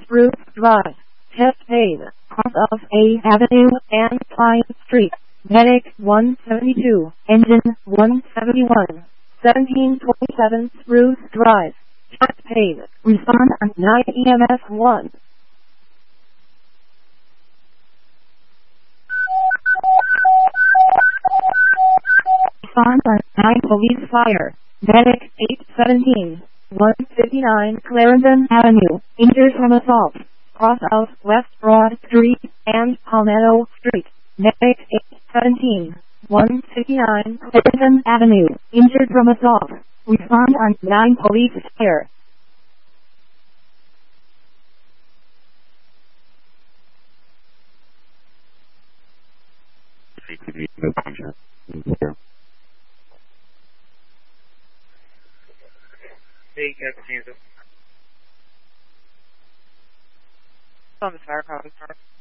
Ruth Drive, Test Aid, cross of A Avenue and Pine Street, Medic 172, Engine 171, 1727 Ruth Drive, Test Aid, respond on 9 EMS 1. Respond on 9 Police Fire, Medic 817, 159 Clarendon Avenue, injured from assault, cross of West Broad Street and Palmetto Street, Medic 817, 159 Clarendon Avenue, injured from assault, respond on 9 Police Fire. Hey, Captain. On the fire car.